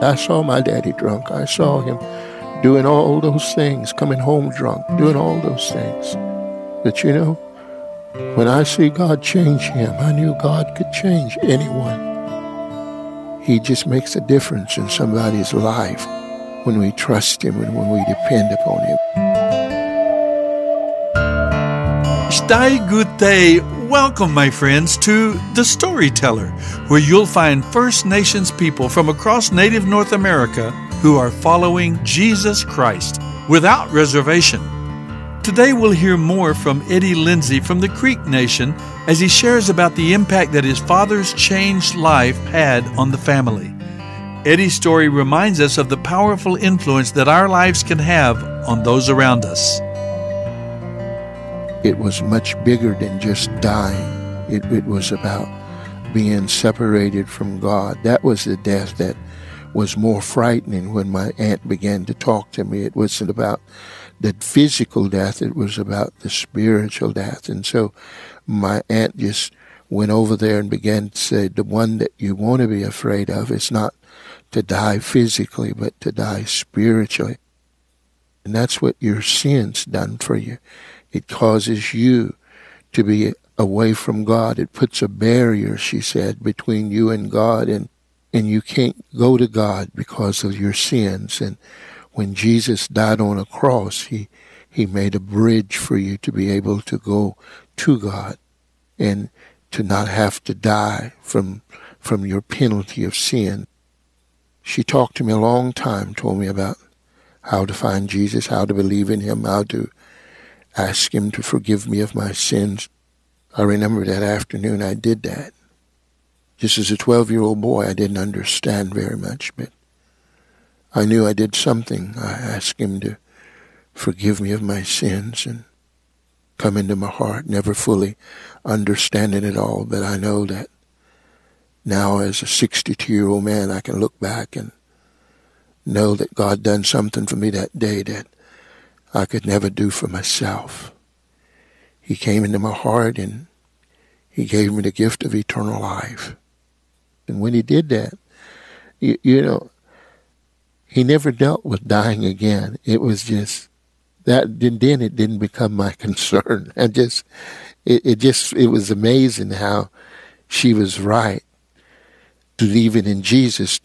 I saw my daddy drunk. I saw him doing all those things, coming home drunk, doing all those things. But you know, when I see God change him, I knew God could change anyone. He just makes a difference in somebody's life when we trust him and when we depend upon him. Stai Gute. Welcome, my friends, to The Storyteller, where you'll find First Nations people from across Native North America who are following Jesus Christ without reservation. Today we'll hear more from Eddie Lindsay from the Creek Nation as he shares about the impact that his father's changed life had on the family. Eddie's story reminds us of the powerful influence that our lives can have on those around us. It was much bigger than just dying. It was about being separated from God. That was the death that was more frightening when my aunt began to talk to me. It wasn't about the physical death. It was about the spiritual death. And so my aunt just went over there and began to say, the one that you want to be afraid of is not to die physically, but to die spiritually. And that's what your sin's done for you. It causes you to be away from God. It puts a barrier, she said, between you and God, and you can't go to God because of your sins. And when Jesus died on a cross, he made a bridge for you to be able to go to God and to not have to die from your penalty of sin. She talked to me a long time, told me about how to find Jesus, how to believe in him, how to ask him to forgive me of my sins. I remember that afternoon I did that. Just as a 12-year-old boy, I didn't understand very much, but I knew I did something. I asked him to forgive me of my sins and come into my heart, never fully understanding it all, but I know that now as a 62-year-old man, I can look back and know that God done something for me that day that I could never do for myself. He came into my heart and he gave me the gift of eternal life. And when he did that, you know, he never dealt with dying again. It was just that. Then it didn't become my concern. It was amazing how she was right, believing in Jesus